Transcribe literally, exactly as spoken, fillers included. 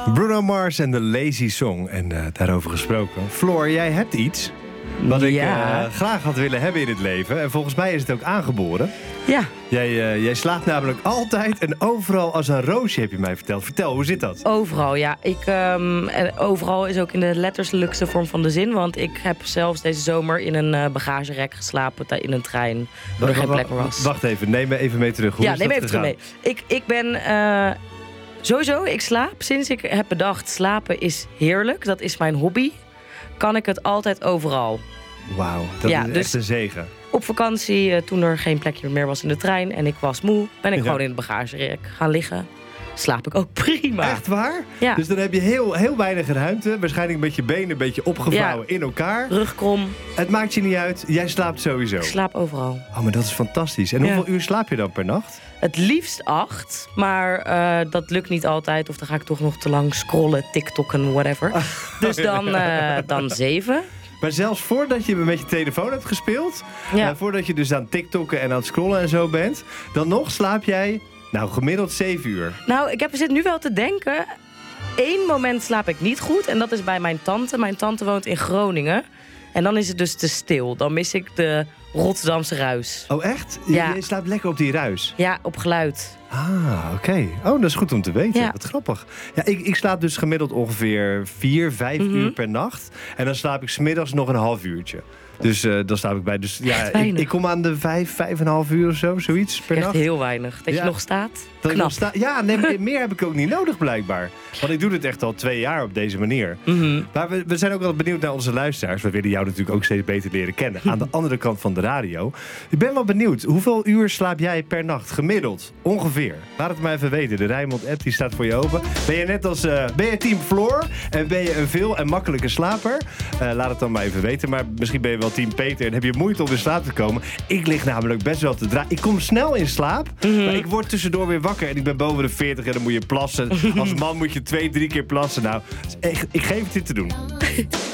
Bruno Mars en de Lazy Song. En uh, daarover gesproken. Floor, jij hebt iets wat ik ja. uh, graag had willen hebben in het leven. En volgens mij is het ook aangeboren. Ja. Jij, uh, jij slaapt namelijk altijd en overal als een roosje, heb je mij verteld. Vertel, hoe zit dat? Overal, ja. Ik, um, en overal is ook in de letterlijkste vorm van de zin. Want ik heb zelfs deze zomer in een uh, bagagerek geslapen in een trein. Waar er geen plek meer was. Wacht even, neem me even mee terug. Hoe ja, is neem dat even terug gegaan? mee. Ik, ik ben... Uh, sowieso, ik slaap. Sinds ik heb bedacht, slapen is heerlijk. Dat is mijn hobby. Kan ik het altijd overal. Wauw, dat ja, is dus echt een zegen. Op vakantie, uh, toen er geen plekje meer was in de trein en ik was moe, ben ik ja. gewoon in het bagagerek gaan liggen. Slaap ik ook prima. Echt waar? Ja. Dus dan heb je heel, heel weinig ruimte. Waarschijnlijk met je benen een beetje opgevouwen ja. in elkaar. Rugkrom. Het maakt je niet uit. Jij slaapt sowieso. Ik slaap overal. Oh, maar dat is fantastisch. En ja. hoeveel uur slaap je dan per nacht? Het liefst acht, maar uh, dat lukt niet altijd. Of dan ga ik toch nog te lang scrollen, TikTokken, whatever. Ah, dus dan, uh, dan zeven. Maar zelfs voordat je met je telefoon hebt gespeeld... Ja. Uh, voordat je dus aan TikTokken en aan het scrollen en zo bent... dan nog slaap jij, nou, gemiddeld zeven uur. Nou, ik heb, zit nu wel te denken... Eén moment slaap ik niet goed en dat is bij mijn tante. Mijn tante woont in Groningen. En dan is het dus te stil. Dan mis ik de Rotterdamse ruis. Oh, echt? Ja. Je, je slaapt lekker op die ruis? Ja, op geluid. Ah, oké. Okay. Oh, dat is goed om te weten. Ja. Wat grappig. Ja, ik, ik slaap dus gemiddeld ongeveer vier, vijf mm-hmm. uur per nacht. En dan slaap ik 's middags nog een half uurtje. Dus uh, dan slaap ik bij. Dus ja, ik, ik kom aan de vijf, vijf en een half uur of zo, zoiets per Echt nacht. heel weinig. Dat ja. je nog staat. Dat Knap. ik nog sta ja, nee, meer heb ik ook niet nodig blijkbaar. Want ik doe dit echt al twee jaar op deze manier. Mm-hmm. Maar we, we zijn ook wel benieuwd naar onze luisteraars. We willen jou natuurlijk ook steeds beter leren kennen. Aan de andere kant van de radio. Ik ben wel benieuwd. Hoeveel uur slaap jij per nacht? Gemiddeld? Ongeveer? Laat het maar even weten. De Rijnmond app die staat voor je open. Ben je net als uh, ben je team Floor? En ben je een veel en makkelijke slaper? Uh, laat het dan maar even weten. Maar misschien ben je wel team Peter. En heb je moeite om in slaap te komen. Ik lig namelijk best wel te draaien. Ik kom snel in slaap. Mm-hmm. Maar ik word tussendoor weer wakker. En ik ben boven de veertig en dan moet je plassen. Als man moet je twee, drie keer plassen. Nou, ik, ik geef het dit te doen.